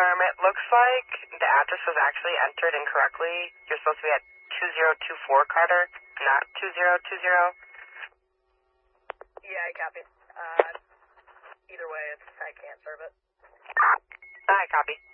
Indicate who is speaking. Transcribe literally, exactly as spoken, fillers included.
Speaker 1: confirm, it looks like the address was actually entered incorrectly. You're supposed to be at two zero two four Carter, not two zero two zero.
Speaker 2: Yeah, I copy. Uh, either way, it's, I can't serve it.
Speaker 1: I copy.